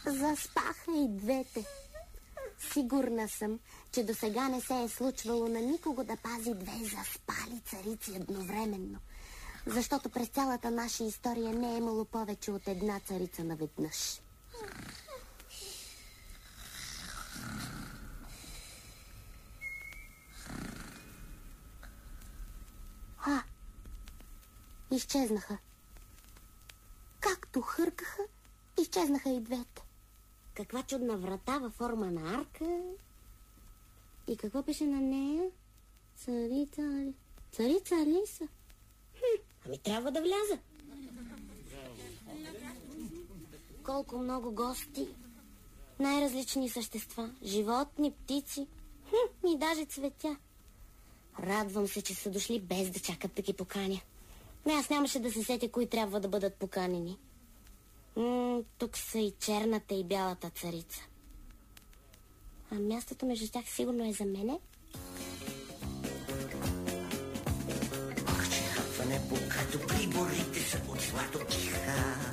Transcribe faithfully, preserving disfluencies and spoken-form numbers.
Заспаха и двете. Сигурна съм, че до сега не се е случвало на никого да пази две заспали царици едновременно. Защото през цялата наша история не е имало повече от една царица наведнъж. А, изчезнаха. Както хъркаха, изчезнаха и двете. Каква чудна врата във форма на арка. И какво пише на нея? Царица... Царица Алиса. Хм, ами трябва да вляза. Колко много гости. Най-различни същества. Животни, птици. Хм, и даже цветя. Радвам се, че са дошли без да чакат да ги поканя. Не, аз нямаше да се сетя кои трябва да бъдат поканени. М- тук са и черната и бялата царица. А мястото между тях сигурно е за мене. Ах, че хапване, когато приборите са от злато. Иха,